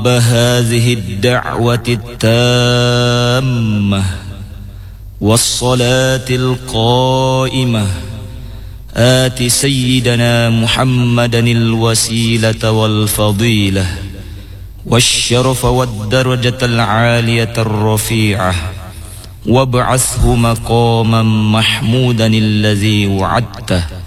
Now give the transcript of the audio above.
رب هذه الدعوة التامة والصلاة القائمة آت سيدنا محمدا الوسيلة والفضيلة والشرف والدرجة العالية الرفيعة وابعثه مقاما محمودا الذي وعدته